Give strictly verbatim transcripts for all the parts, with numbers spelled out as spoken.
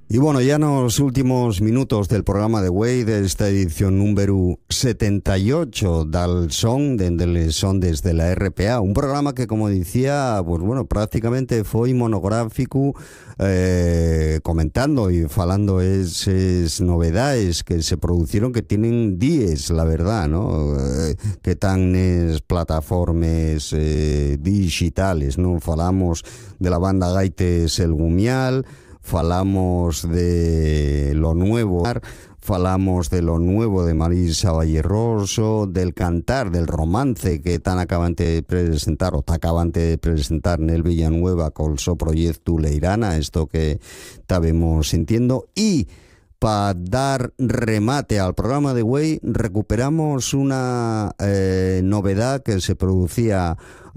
Y bueno, ya en los últimos minutos del programa de Way, de esta edición número setenta y ocho del son, del son desde la R P A, un programa que, como decía, pues bueno, prácticamente fue monográfico, eh, comentando y falando esas novedades que se produjeron, que tienen días, la verdad, ¿no? Eh, que están en las plataformas eh, digitales, ¿no? Falamos de la banda Gaites El Gumial, falamos de lo nuevo, falamos de lo nuevo de Marisa Valleroso, del cantar, del romance que tan acabante de presentar o acabante de presentar Nel Villanueva con su proyecto Leirana, esto que estábamos sintiendo. Y para dar remate al programa de Way, recuperamos una eh, novedad que se producía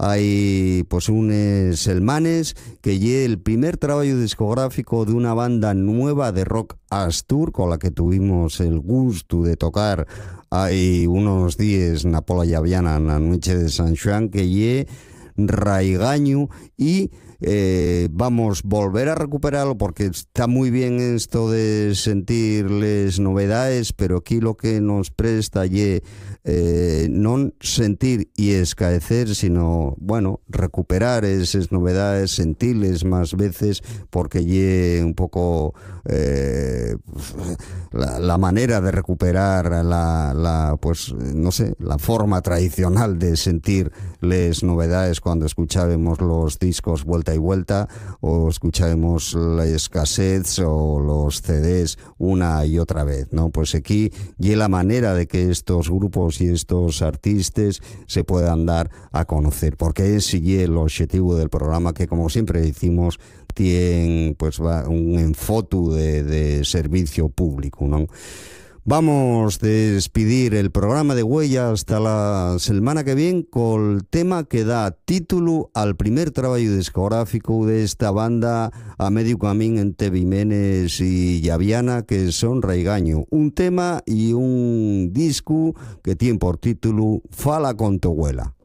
hay pues unos selmanes, que es el primer trabajo discográfico de una banda nueva de rock astur con la que tuvimos el gusto de tocar hay unos días en la Pola Llaviana, en la noche de San Juan, que es Raigaño. Y Eh, vamos a volver a recuperarlo porque está muy bien esto de sentirles novedades, pero aquí lo que nos presta y eh, no sentir y escaecer, sino, bueno, recuperar esas novedades, sentirles más veces, porque y un poco eh, la, la manera de recuperar la, la, pues, no sé, la forma tradicional de sentirles novedades cuando escuchábamos los discos vuelta y vuelta, o escucharemos las cassettes o los C Ds una y otra vez, ¿no? Pues aquí y la manera de que estos grupos y estos artistas se puedan dar a conocer, porque ese y el objetivo del programa, que como siempre decimos tiene pues va un enfoque de, de servicio público, ¿no? Vamos a despedir el programa de Huella hasta la semana que viene con el tema que da título al primer trabajo discográfico de esta banda a medio camino entre Vimenes y Llaviana, que son Raigaño. Un tema y un disco que tiene por título Fala con tu abuela.